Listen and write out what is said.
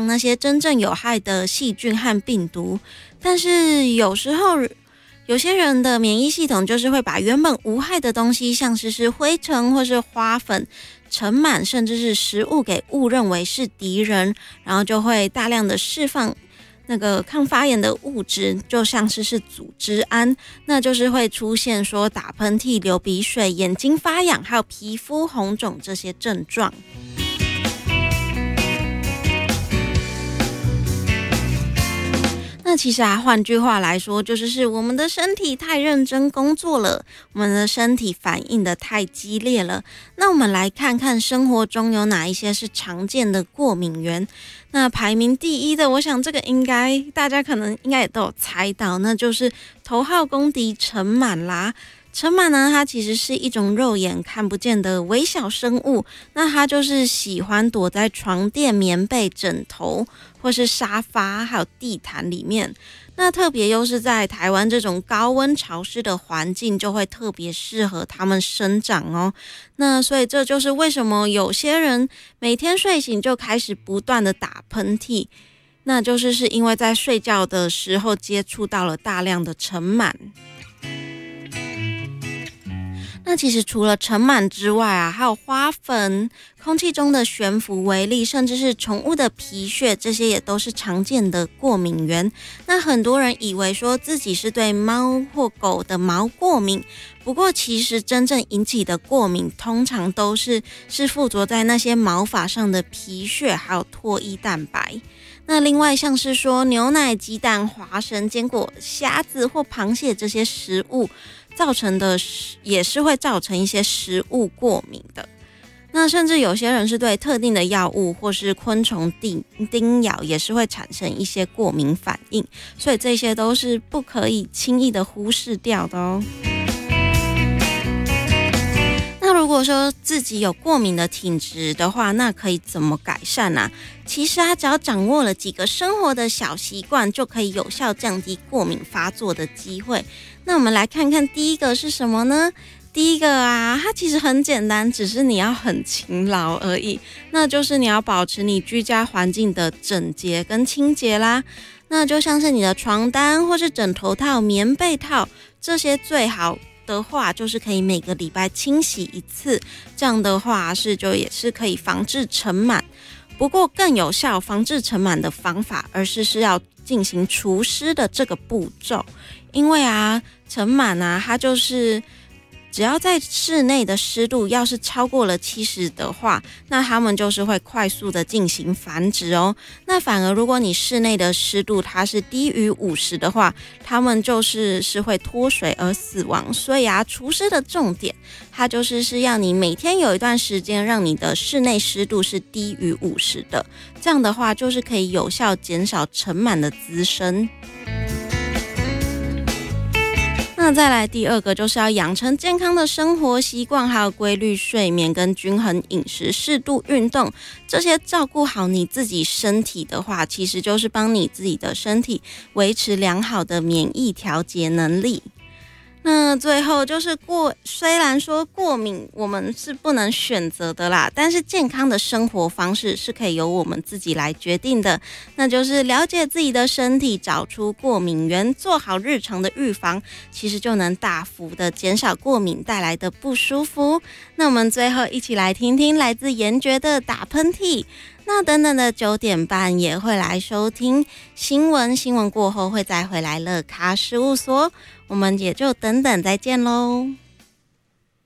那些真正有害的细菌和病毒。但是有时候有些人的免疫系统就是会把原本无害的东西，像是灰尘或是花粉、尘螨，甚至是食物给误认为是敌人，然后就会大量的释放那个抗发炎的物质，就像是组织胺，那就是会出现说打喷嚏、流鼻水、眼睛发痒，还有皮肤红肿这些症状。那其实换句话来说，就是我们的身体太认真工作了，我们的身体反应的太激烈了。那我们来看看生活中有哪一些是常见的过敏源。那排名第一的，我想这个大家可能应该也都有猜到，那就是头号公敌尘螨啦。尘螨呢，它其实是一种肉眼看不见的微小生物，那它就是喜欢躲在床垫、棉被、枕头或是沙发还有地毯里面。那特别又是在台湾这种高温潮湿的环境，就会特别适合它们生长哦。那所以这就是为什么有些人每天睡醒就开始不断的打喷嚏，那是因为在睡觉的时候接触到了大量的尘螨。那其实除了尘螨之外还有花粉、空气中的悬浮微粒，甚至是宠物的皮屑，这些也都是常见的过敏源。那很多人以为说自己是对猫或狗的毛过敏，不过其实真正引起的过敏通常都是附着在那些毛发上的皮屑还有唾液蛋白。那另外像是说牛奶、鸡蛋、花生、坚果、虾子或螃蟹这些食物造成的也是会造成一些食物过敏的。那甚至有些人是对特定的药物或是昆虫叮咬也是会产生一些过敏反应，所以这些都是不可以轻易的忽视掉的哦。那如果说自己有过敏的体质的话，那可以怎么改善啊？其实只要掌握了几个生活的小习惯，就可以有效降低过敏发作的机会。那我们来看看第一个是什么呢？第一个它其实很简单，只是你要很勤劳而已。那就是你要保持你居家环境的整洁跟清洁啦。那就像是你的床单或是枕头套、棉被套，这些最好的话就是可以每个礼拜清洗一次，这样的话也是可以防治尘螨。不过更有效防治尘螨的方法，而是要进行除湿的这个步骤。因为尘螨它就是只要在室内的湿度要是超过了70的话，那它们就是会快速的进行繁殖哦。那反而如果你室内的湿度它是低于50的话，它们是会脱水而死亡。所以除湿的重点，它是要你每天有一段时间让你的室内湿度是低于50的，这样的话就是可以有效减少尘螨的滋生。那再来第二个就是要养成健康的生活习惯，还有规律睡眠跟均衡饮食、适度运动，这些照顾好你自己身体的话，其实就是帮你自己的身体维持良好的免疫调节能力。那最后就是虽然说过敏我们是不能选择的啦，但是健康的生活方式是可以由我们自己来决定的。那就是了解自己的身体，找出过敏源，做好日常的预防，其实就能大幅的减少过敏带来的不舒服。那我们最后一起来听听来自严爵的打喷嚏。那等等的9点半也会来收听新闻，新闻过后会再回来乐咖事务所，我们也就等等再见咯。